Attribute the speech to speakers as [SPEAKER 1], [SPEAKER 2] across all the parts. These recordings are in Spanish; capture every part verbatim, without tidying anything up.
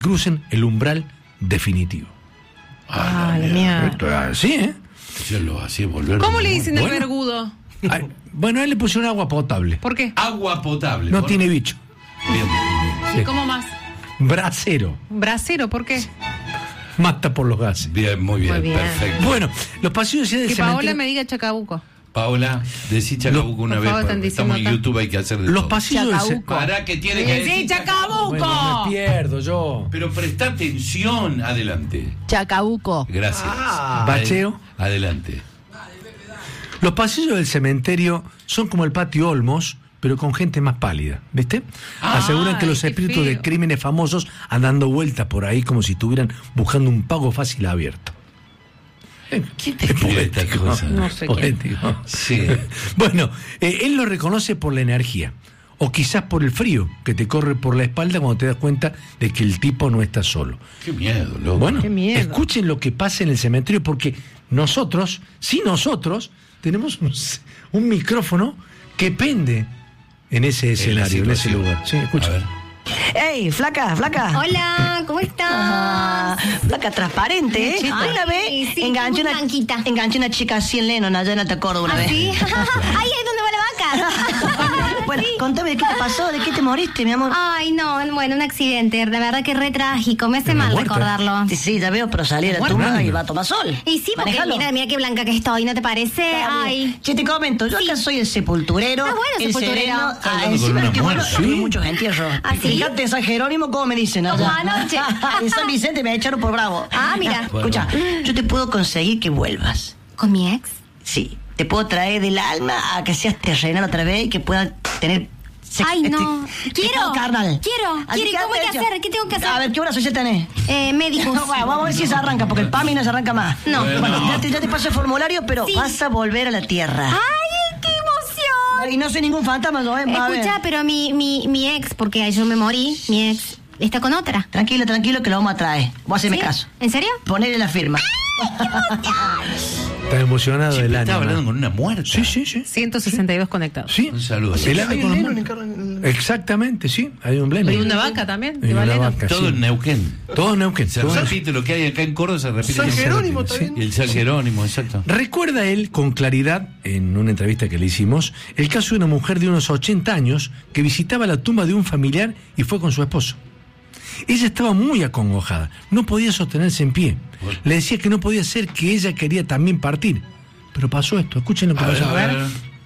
[SPEAKER 1] crucen el umbral definitivo.
[SPEAKER 2] Ah, la mierda.
[SPEAKER 1] Sí, ¿eh?
[SPEAKER 3] Yo lo hacía volver.
[SPEAKER 2] ¿Cómo le dicen el
[SPEAKER 1] Bueno.
[SPEAKER 2] vergudo?
[SPEAKER 1] Ay, bueno, a él le pusieron agua potable.
[SPEAKER 2] ¿Por qué?
[SPEAKER 3] Agua potable.
[SPEAKER 1] No
[SPEAKER 3] ¿por?
[SPEAKER 1] tiene bicho.
[SPEAKER 3] Bien,
[SPEAKER 2] ¿Y cómo más?
[SPEAKER 1] Brasero.
[SPEAKER 2] Brasero, ¿por qué?
[SPEAKER 1] Mata por los gases.
[SPEAKER 3] bien, muy bien,
[SPEAKER 2] Muy bien.
[SPEAKER 3] perfecto.
[SPEAKER 1] Bueno, los pasillos del
[SPEAKER 2] Que
[SPEAKER 1] cementerio.
[SPEAKER 2] Paola me diga Chacabuco.
[SPEAKER 3] Paola, decí Chacabuco una
[SPEAKER 2] por
[SPEAKER 3] vez.
[SPEAKER 2] favor, están
[SPEAKER 3] porque estamos en
[SPEAKER 2] diciendo acá.
[SPEAKER 3] YouTube, hay que hacer de
[SPEAKER 1] Los
[SPEAKER 3] todo.
[SPEAKER 1] pasillos del
[SPEAKER 2] Chacabuco.
[SPEAKER 1] cementerio.
[SPEAKER 3] Para que tiene que
[SPEAKER 2] Sí,
[SPEAKER 3] decir
[SPEAKER 2] Chacabuco.
[SPEAKER 1] Bueno, me pierdo yo.
[SPEAKER 3] Pero presta atención, adelante.
[SPEAKER 4] Chacabuco.
[SPEAKER 3] Gracias.
[SPEAKER 1] Ah. Bacheo.
[SPEAKER 3] Adelante.
[SPEAKER 1] Los pasillos del cementerio son como el patio Olmos, pero con gente más pálida, ¿viste?
[SPEAKER 2] Ah,
[SPEAKER 1] Aseguran que los
[SPEAKER 2] qué
[SPEAKER 1] espíritus de
[SPEAKER 2] feo.
[SPEAKER 1] crímenes famosos andan dando vueltas por ahí como si estuvieran buscando un pago fácil abierto.
[SPEAKER 3] ¿Quién te escribe esta cosa?
[SPEAKER 2] No sé quién.
[SPEAKER 1] Poético.
[SPEAKER 3] Sí.
[SPEAKER 1] Bueno, eh, él lo reconoce por la energía, o quizás por el frío que te corre por la espalda cuando te das cuenta de que el tipo no está solo.
[SPEAKER 3] Qué miedo, loco.
[SPEAKER 1] Bueno,
[SPEAKER 2] Qué miedo.
[SPEAKER 1] escuchen lo que pasa en el cementerio, porque nosotros, sí nosotros, tenemos un, un micrófono que pende en ese escenario, en ese
[SPEAKER 3] situación.
[SPEAKER 1] lugar. Sí, escucha.
[SPEAKER 3] A ver.
[SPEAKER 5] ¡Ey, flaca, flaca!
[SPEAKER 6] Hola, ¿cómo estás?
[SPEAKER 5] Ah, flaca transparente, ¿eh?
[SPEAKER 6] Chita.
[SPEAKER 5] Ay, una vez
[SPEAKER 6] Sí, sí,
[SPEAKER 5] enganché,
[SPEAKER 6] muy
[SPEAKER 5] una,
[SPEAKER 6] blanquita.
[SPEAKER 5] enganché una chica así en Lennon, allá en Alta Córdoba una
[SPEAKER 6] ¿Ah,
[SPEAKER 5] vez.
[SPEAKER 6] sí? ¡Ay, ahí donde va la vaca!
[SPEAKER 5] Bueno, contame de qué te pasó, de qué te moriste, mi amor.
[SPEAKER 6] Ay, no, bueno, un accidente, la verdad que re trágico, me hace mal
[SPEAKER 1] muerta?
[SPEAKER 6] recordarlo.
[SPEAKER 5] Sí, sí, ya veo, pero salí de la
[SPEAKER 1] Bueno,
[SPEAKER 5] tumba
[SPEAKER 1] bueno.
[SPEAKER 5] y va a tomar sol.
[SPEAKER 6] Y sí, porque
[SPEAKER 5] Manejalo.
[SPEAKER 6] mira, mira qué blanca que estoy, ¿no te parece?
[SPEAKER 5] Está bien.
[SPEAKER 6] Ay.
[SPEAKER 5] Che, te comento, yo acá soy el sepulturero.
[SPEAKER 6] Ah, bueno,
[SPEAKER 5] el
[SPEAKER 6] sepulturero.
[SPEAKER 5] sereno.
[SPEAKER 6] Está
[SPEAKER 5] Ah,
[SPEAKER 3] hablando
[SPEAKER 5] encima
[SPEAKER 3] con una
[SPEAKER 5] el tío, bueno,
[SPEAKER 3] muerta.
[SPEAKER 5] tuve
[SPEAKER 1] ¿Sí?
[SPEAKER 5] muchos entierros.
[SPEAKER 6] ¿Ah, sí?
[SPEAKER 5] Fíjate, San Jerónimo, ¿cómo me dicen allá?
[SPEAKER 6] Como anoche.
[SPEAKER 5] En San Vicente me echaron por bravo.
[SPEAKER 6] Ah, mira.
[SPEAKER 3] Bueno.
[SPEAKER 5] Escucha, yo te puedo conseguir que vuelvas.
[SPEAKER 6] ¿Con mi ex?
[SPEAKER 5] Sí, te puedo traer del alma a que seas terrenal otra vez y que puedas tener sexo.
[SPEAKER 6] Ay, no.
[SPEAKER 5] este,
[SPEAKER 6] Quiero,
[SPEAKER 5] pecado carnal.
[SPEAKER 6] quiero,
[SPEAKER 5] Así
[SPEAKER 6] quiero.
[SPEAKER 5] que
[SPEAKER 6] ¿Cómo hay que
[SPEAKER 5] antes,
[SPEAKER 6] hacer? ¿Qué tengo que hacer?
[SPEAKER 5] A ver, ¿qué hora social tenés?
[SPEAKER 6] Eh, médicos.
[SPEAKER 5] Bueno, vamos a ver si se arranca, porque el P A M I no se arranca más.
[SPEAKER 6] No.
[SPEAKER 5] Bueno, ya te, ya te paso el formulario, pero
[SPEAKER 6] Sí.
[SPEAKER 5] vas a volver a la tierra.
[SPEAKER 6] ¡Ay, qué emoción!
[SPEAKER 5] Y no soy ningún fantasma, ¿no? Eh, a ver.
[SPEAKER 6] Escucha, pero mi, mi, mi ex, porque yo me morí, mi ex está con otra.
[SPEAKER 5] Tranquilo, tranquilo, que lo vamos a traer. Vos haceme
[SPEAKER 6] ¿Sí?
[SPEAKER 5] caso.
[SPEAKER 6] ¿En serio?
[SPEAKER 5] Ponele la firma.
[SPEAKER 1] Está emocionado
[SPEAKER 3] Sí,
[SPEAKER 1] del
[SPEAKER 3] estaba hablando
[SPEAKER 1] ánimo.
[SPEAKER 3] con una muerta.
[SPEAKER 1] Sí, sí, sí.
[SPEAKER 2] ciento sesenta y dos conectados.
[SPEAKER 1] Sí.
[SPEAKER 3] Un saludo.
[SPEAKER 1] El ánimo con los muertos. Exactamente, sí. Hay un blame.
[SPEAKER 2] Y una vaca también,
[SPEAKER 1] Y
[SPEAKER 2] de
[SPEAKER 1] una
[SPEAKER 2] Valeno.
[SPEAKER 1] vaca,
[SPEAKER 3] Todo
[SPEAKER 1] sí.
[SPEAKER 3] en Neuquén.
[SPEAKER 1] Todo en Neuquén.
[SPEAKER 3] Se
[SPEAKER 1] todo en-
[SPEAKER 3] repite lo que hay acá en Córdoba, se repite
[SPEAKER 1] San
[SPEAKER 3] en
[SPEAKER 1] Jerónimo
[SPEAKER 3] Sí.
[SPEAKER 1] también.
[SPEAKER 3] Y el San Jerónimo, exacto.
[SPEAKER 1] Recuerda él con claridad, en una entrevista que le hicimos, el caso de una mujer de unos ochenta años que visitaba la tumba de un familiar y fue con su esposo. Ella estaba muy acongojada, no podía sostenerse en pie. Le decía que no podía ser, que ella quería también partir. Pero pasó esto, escuchen lo que
[SPEAKER 3] A ver,
[SPEAKER 1] pasó.
[SPEAKER 3] a ver, a ver.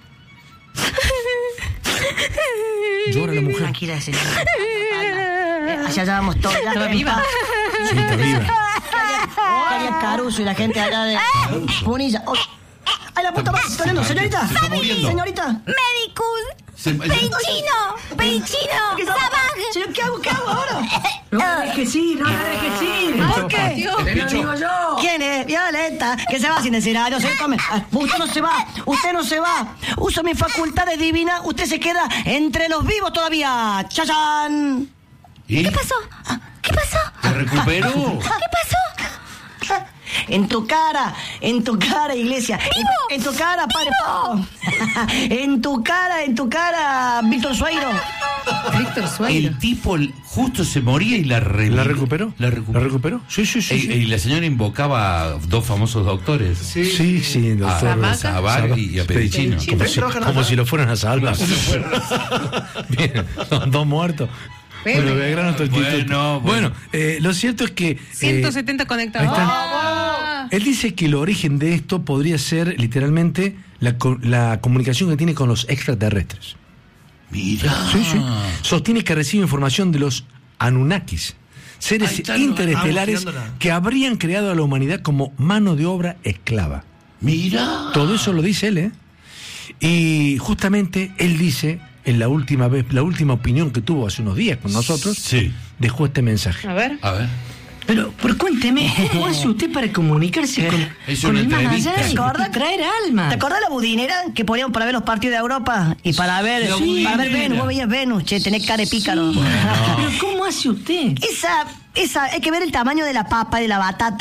[SPEAKER 1] Llora la mujer.
[SPEAKER 5] Tranquila, señora. Eh, Hacia allá vamos todos. Ya,
[SPEAKER 2] Estaba
[SPEAKER 5] en
[SPEAKER 2] viva.
[SPEAKER 5] paz.
[SPEAKER 1] Sí, está viva.
[SPEAKER 5] Caría Caruso y la gente allá de Punilla. Oh. ¡Ay, la puta madre! ¿Está viendo, señorita?
[SPEAKER 3] Se está muriendo.
[SPEAKER 5] Señorita.
[SPEAKER 6] ¡Médicos!
[SPEAKER 3] Se-
[SPEAKER 6] ¡Perichino! ¡Perichino! ¡Sabaj!
[SPEAKER 5] Señor, ¿qué hago? ¿Qué hago ahora? No, es que sí, no, es que sí.
[SPEAKER 2] ¿Por qué?
[SPEAKER 5] Te lo digo yo. ¿Quién es? Violeta. Que se va sin decir nada. No se come. Ah, Usted no se va. Usted no se va. Uso mis facultades divinas. Usted se queda entre los vivos todavía. ¡Chachán!
[SPEAKER 3] ¿Y?
[SPEAKER 6] ¿Qué pasó? ¿Qué pasó?
[SPEAKER 3] ¿Se recuperó?
[SPEAKER 6] ¿Qué pasó?
[SPEAKER 5] En tu cara, en tu cara, iglesia.
[SPEAKER 6] ¡Vivo!
[SPEAKER 5] En, en tu cara, padre Pablo. En tu cara, en tu cara, Víctor Sueiro.
[SPEAKER 2] Víctor Sueiro.
[SPEAKER 3] El tipo justo se moría y la revivió.
[SPEAKER 1] ¿La recuperó?
[SPEAKER 3] La recuperó.
[SPEAKER 1] ¿La recuperó? Sí, sí, sí.
[SPEAKER 3] Y,
[SPEAKER 1] sí.
[SPEAKER 3] y la señora invocaba a dos famosos doctores.
[SPEAKER 1] Sí, sí, doctor.
[SPEAKER 3] A
[SPEAKER 2] Sabag.
[SPEAKER 3] Sabag y a Pedicino.
[SPEAKER 1] Como, si, como si lo fueran a salvar. Bien, son dos muertos.
[SPEAKER 2] Bueno.
[SPEAKER 1] Bueno, Belgrano, Toltito.
[SPEAKER 3] Bueno, bueno.
[SPEAKER 1] Bueno, eh, lo cierto es que... eh,
[SPEAKER 2] ciento setenta conectados.
[SPEAKER 1] ahí está.
[SPEAKER 2] ¡Ah!
[SPEAKER 1] Él dice que el origen de esto podría ser literalmente la, co- la comunicación que tiene con los extraterrestres.
[SPEAKER 3] Mira.
[SPEAKER 1] Sí, sí. Sostiene que recibe información de los Anunnakis,
[SPEAKER 3] Ahí
[SPEAKER 1] seres
[SPEAKER 3] está,
[SPEAKER 1] interestelares
[SPEAKER 7] vamos tirándola.
[SPEAKER 1] que habrían creado a la humanidad como mano de obra esclava.
[SPEAKER 3] Mira.
[SPEAKER 1] Todo eso lo dice él, ¿eh? Y justamente él dice, en la última vez, la última opinión que tuvo hace unos días con nosotros,
[SPEAKER 3] Sí.
[SPEAKER 1] dejó este mensaje.
[SPEAKER 2] A ver.
[SPEAKER 3] A ver.
[SPEAKER 7] Pero, pero cuénteme, ¿cómo hace usted para comunicarse con,
[SPEAKER 3] Es
[SPEAKER 7] con
[SPEAKER 3] una
[SPEAKER 7] el más
[SPEAKER 3] entrevista.
[SPEAKER 7] allá
[SPEAKER 5] ¿Te
[SPEAKER 7] y
[SPEAKER 5] acordás?
[SPEAKER 7] traer alma?
[SPEAKER 5] ¿Te acordás de la budinera que ponían para ver los partidos de Europa? Y para ver,
[SPEAKER 3] La
[SPEAKER 5] sí, para ver
[SPEAKER 3] budinera.
[SPEAKER 5] Venus, vos veías Venus, che, tenés cara de pícaro.
[SPEAKER 7] Pero ¿cómo hace usted?
[SPEAKER 5] Esa, esa, hay que ver el tamaño de la papa y de la batata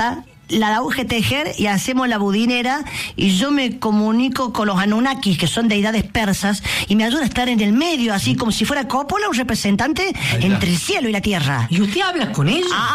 [SPEAKER 5] la urge tejer y hacemos la budinera, y yo me comunico con los Anunnakis, que son deidades persas, y me ayuda a estar en el medio, así como si fuera Coppola, un representante entre el cielo y la tierra.
[SPEAKER 7] ¿Y usted habla con ella?
[SPEAKER 5] Ah,